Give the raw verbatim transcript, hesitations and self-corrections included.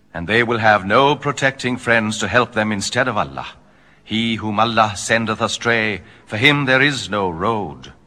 And they will have no protecting friends to help them instead of Allah. He whom Allah sendeth astray, for him there is no road.